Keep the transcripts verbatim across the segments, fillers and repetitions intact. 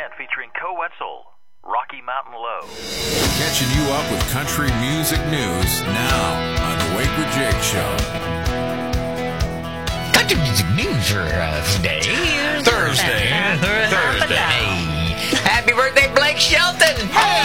Band featuring Co Wetzel, Rocky Mountain Low. Catching you up with country music news now on the Wake with Jake Show. Country music news for uh, today. Thursday. Thursday. Happy birthday, Blake Shelton.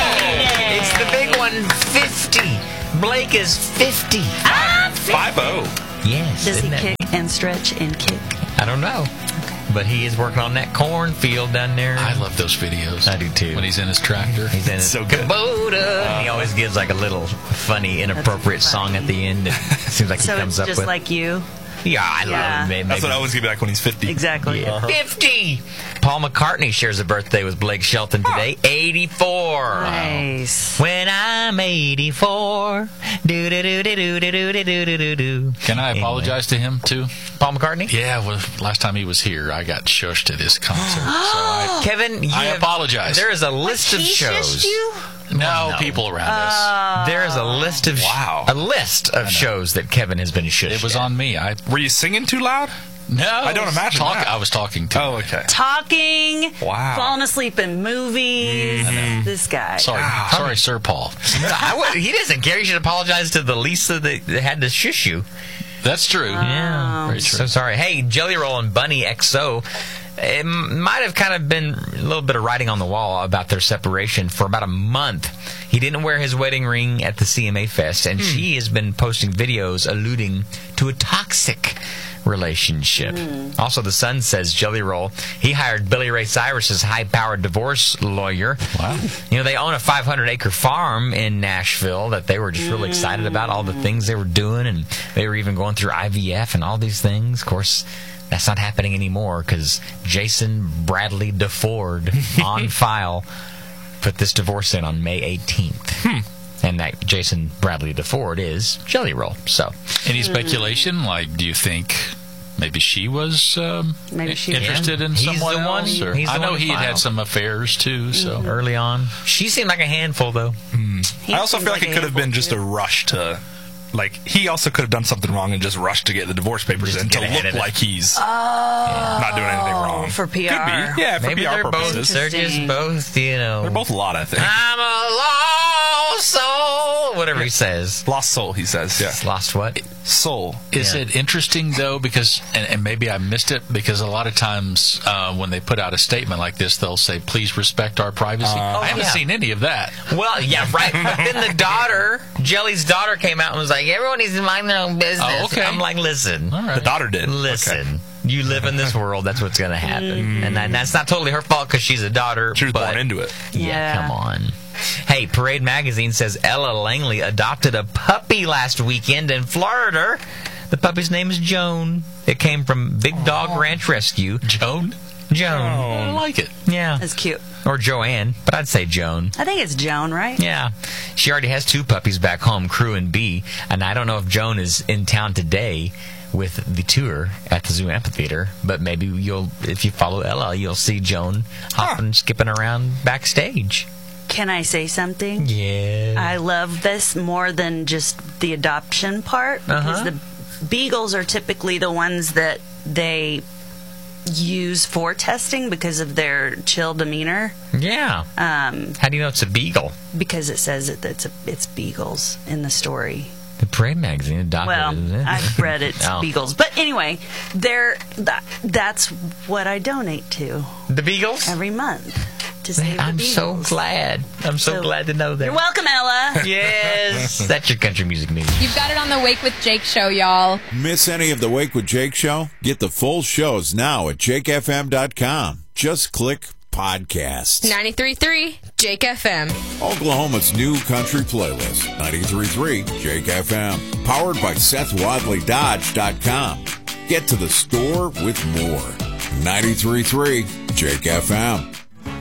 Hey! It's the big one, fifty. Blake is fifty. Ah, five oh. Yes. Does he isn't kick that- and stretch and kick? I don't know. But he is working on that cornfield down there. I love those videos. I do too. When he's in his tractor. He's in his so good. Kubota. And he always gives like a little funny, inappropriate song at the end. It seems like So he comes it's up just with. like you? Yeah, I Yeah. love it. That's what I always give back when he's fifty. Exactly. Yeah. fifty. Paul McCartney shares a birthday with Blake Shelton today. eighty-four. Nice. When I'm eighty-four. Do do do do do do do do do do. Can I apologize to him, too? Paul McCartney? Yeah, well, last time he was here, I got shushed at his concert. so I, Kevin, you I have- apologize. There is a list of He shows. shushed you? no, no. people around us. There is a list of sh- Wow. a list of shows that Kevin has been shushed. It was at. on me. I Were you singing too loud? No, I don't imagine talk, that. I was talking to Oh, okay. Talking. Wow. Falling asleep in movies. This guy. Sorry, sorry, Sir Paul. I would, he doesn't care. You should apologize to the Lisa that, that had to shush you. That's true. Yeah, Very true. So sorry. Hey, Jelly Roll and Bunny X O. It might have kind of been a little bit of writing on the wall about their separation for about a month. He didn't wear his wedding ring at the C M A Fest, and she has been posting videos alluding to a toxic relationship. Also, the Sun says Jelly Roll, he hired Billy Ray Cyrus's high-powered divorce lawyer. Wow. You know, they own a five hundred acre farm in Nashville that they were just really excited about, all the things they were doing, and they were even going through I V F and all these things. Of course, that's not happening anymore because Jason Bradley DeFord on file put this divorce in on May eighteenth. And that Jason Bradley DeFord is Jelly Roll. So, Any speculation? Like, do you think maybe she was um, Maybe she- interested in He's someone the one- else? Or- he's the I know one he had filed. had some affairs too. So early on, she seemed like a handful, though. He I also seems feel like, it a could have been handful, just too. a rush to, like, he also could have done something wrong and just rushed to get the divorce papers Just in get to ahead look of it. like he's not doing anything wrong. for P R. Could be. Yeah, for Maybe P R they're both, purposes. they're just Interesting. both, you know. They're both a lot, I think. I'm a lost soul. Whatever he says. Lost soul, he says. Yeah. Lost what? Soul. Is Yeah. it interesting, though, because, and, and maybe I missed it, because a lot of times uh, when they put out a statement like this, they'll say, please respect our privacy. I haven't yeah. seen any of that. Well, yeah, right. But then the daughter, Jelly's daughter, came out and was like, everyone needs to mind their own business. Oh, okay. I'm like, listen. All right. The daughter did. Listen. Okay. You live in this world, that's what's going to happen. And that, that's not totally her fault because she's a daughter. She was but, born into it. Yeah, Yeah. come on. Hey, Parade Magazine says Ella Langley adopted a puppy last weekend in Florida. The puppy's name is Joan. It came from Big Dog Ranch Rescue. Joan? Joan. I like it. Yeah. That's cute. Or Joanne, but I'd say Joan. I think it's Joan, right? Yeah. She already has two puppies back home, Crew and Bee, and I don't know if Joan is in town today with the tour at the Zoo Amphitheater, but maybe you'll, if you follow Ella, you'll see Joan hopping, skipping around backstage. Can I say something? Yeah. I love this more than just the adoption part because Uh-huh. the beagles are typically the ones that they use for testing because of their chill demeanor. Yeah. Um, How do you know it's a beagle? because it says it, it's a, it's beagles in the story. The Parade Magazine adopted Well, it. I've read it's Oh. beagles, but anyway, they're that, that's what I donate to The Beagles? every month to save the I'm so beagles. glad. I'm so, So- glad to know that. You're welcome, Ella. Yes. That's your country music news. You've got it on the Wake with Jake show, y'all. Miss any of the Wake with Jake show? Get the full shows now at jake f m dot com. Just click podcasts. ninety-three point three Jake F M. Oklahoma's new country playlist, ninety-three point three Jake F M. Powered by Seth Wadley Dodge dot com. Get to the store with more. ninety-three point three Jake F M.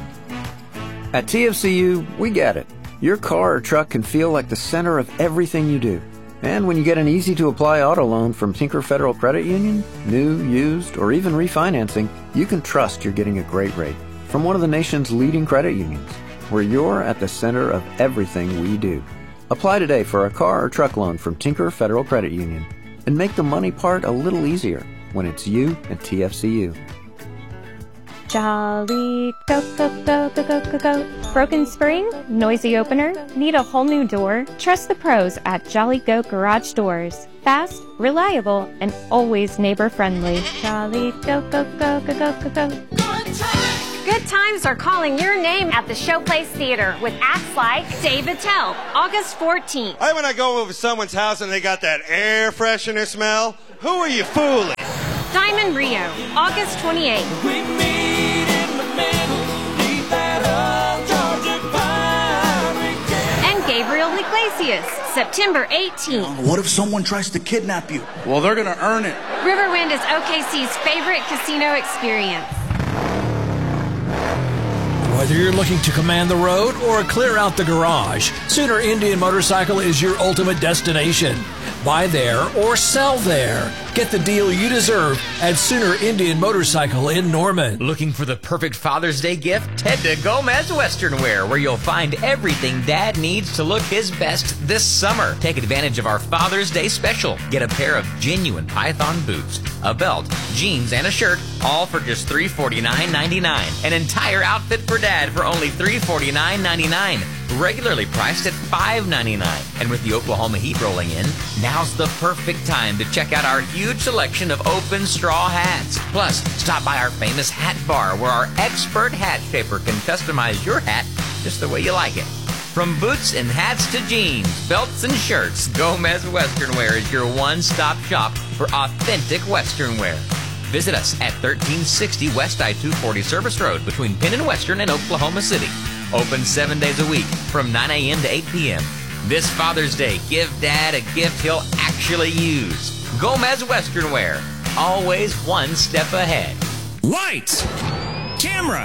At T F C U, we get it. Your car or truck can feel like the center of everything you do. And when you get an easy-to-apply auto loan from Tinker Federal Credit Union, new, used, or even refinancing, you can trust you're getting a great rate from one of the nation's leading credit unions, where you're at the center of everything we do. Apply today for a car or truck loan from Tinker Federal Credit Union and make the money part a little easier when it's you and T F C U. Jolly, go, go, go, go, go, go, go. Broken spring? Noisy opener? Need a whole new door? Trust the pros at Jolly Goat Garage Doors. Fast, reliable, and always neighbor-friendly. Jolly, go, go, go, go, go, go, go. Good times are calling your name at the Showplace Theater with acts like Dave Attell, August fourteenth. Hey, when I go over someone's house and they got that air freshener smell, who are you fooling? Diamond Rio, August twenty-eighth. We meet in the middle, leave that old Georgia pine again. And Gabriel Iglesias, September eighteenth. What if someone tries to kidnap you? Well, they're going to earn it. Riverwind is O K C's favorite casino experience. Whether you're looking to command the road or clear out the garage, Sooner Indian Motorcycle is your ultimate destination. Buy there or sell there. Get the deal you deserve at Sooner Indian Motorcycle in Norman. Looking for the perfect Father's Day gift? Head to Gomez Western Wear, where you'll find everything Dad needs to look his best this summer. Take advantage of our Father's Day special. Get a pair of genuine Python boots, a belt, jeans, and a shirt, all for just three hundred forty-nine ninety-nine. An entire outfit for Dad for only three hundred forty-nine ninety-nine. Regularly priced at five ninety-nine. And with the Oklahoma heat rolling in, now's the perfect time to check out our huge selection of open straw hats. Plus, stop by our famous hat bar where our expert hat shaper can customize your hat just the way you like it. From boots and hats to jeans, belts and shirts, Gomez Western Wear is your one-stop shop for authentic Western wear. Visit us at thirteen sixty West I two forty Service Road between Penn and Western and Oklahoma City. Open seven days a week from nine a.m. to eight p.m. This Father's Day, give Dad a gift he'll actually use. Gomez Western Wear, always one step ahead. Lights, camera,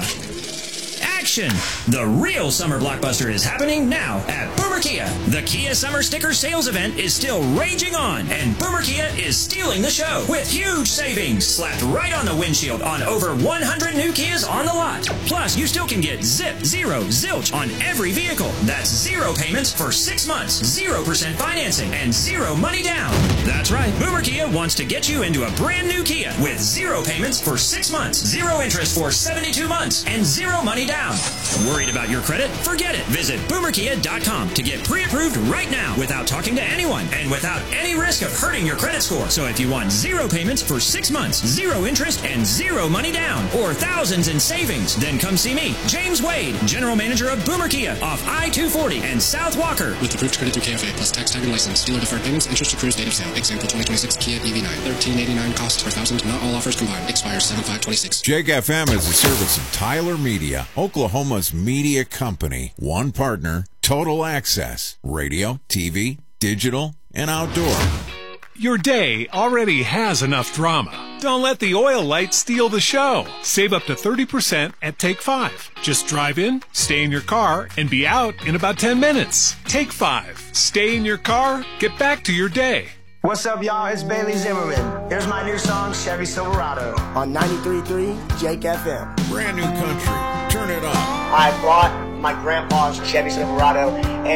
action. The real summer blockbuster is happening now at Boomer Kia. The Kia Summer Sticker Sales Event is still raging on, and Boomer Kia is stealing the show with huge savings slapped right on the windshield on over one hundred new Kias on the lot. Plus, you still can get zip, zero, zilch on every vehicle. That's zero payments for six months, zero percent financing, and zero money down. That's right. Boomer Kia wants to get you into a brand new Kia with zero payments for six months, zero interest for seventy-two months, and zero money down. Worried about your credit? Forget it. Visit boomer kia dot com to get pre-approved right now without talking to anyone and without any risk of hurting your credit score. So if you want zero payments for six months, zero interest, and zero money down, or thousands in savings, then come see me, James Wade, General Manager of Boomer Kia off I two forty and South Walker. With approved credit through K F A plus tax tag and license. Dealer deferred payments, interest accrues date of sale. Example twenty twenty-six Kia E V nine. thirteen eighty-nine costs per thousand. Not all offers combined. Expires seven five twenty-six. Jake F M is a service of Tyler Media, Oklahoma's media company. One partner, total access. Radio, T V, digital, and outdoor. Your day already has enough drama. Don't let the oil light steal the show. Save up to thirty percent at Take five. Just drive in, stay in your car, and be out in about ten minutes. Take five. Stay in your car, get back to your day. What's up, y'all? It's Bailey Zimmerman. Here's my new song, Chevy Silverado. On ninety-three point three Jake F M. Brand new country. Turn it on. I bought my grandpa's Chevy Silverado, and